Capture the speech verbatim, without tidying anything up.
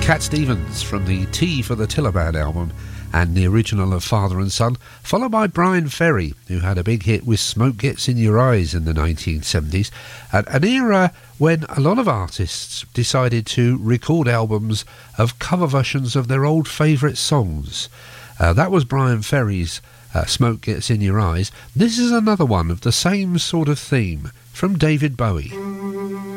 Cat Stevens from the Tea for the Tiller Band album and the original of Father and Son, followed by Bryan Ferry, who had a big hit with Smoke Gets in Your Eyes in the nineteen seventies, at an era when a lot of artists decided to record albums of cover versions of their old favourite songs. Uh, that was Bryan Ferry's uh, Smoke Gets in Your Eyes. This is another one of the same sort of theme from David Bowie.